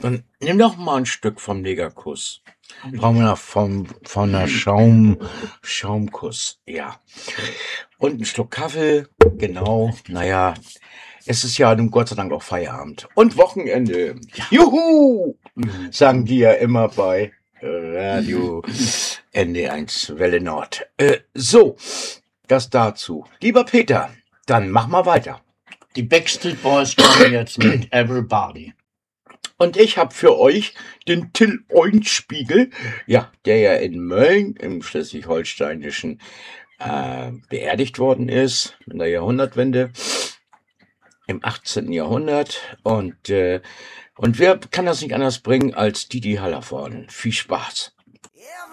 Dann nimm doch mal ein Stück vom Negerkuss. Brauchen wir noch von der Schaumkuss. Ja. Und einen Schluck Kaffee. Genau. Naja, es ist ja nun Gott sei Dank auch Feierabend. Und Wochenende. Juhu! Sagen die ja immer bei Radio ND1 Welle Nord. So, das dazu. Lieber Peter, dann mach mal weiter. Die Backstreet Boys kommen jetzt mit Everybody. Und ich habe für euch den Till Eulenspiegel, ja, der ja in Mölln im Schleswig-Holsteinischen beerdigt worden ist in der Jahrhundertwende im 18. Jahrhundert. Und wer kann das nicht anders bringen als Didi Hallervorden? Viel Spaß.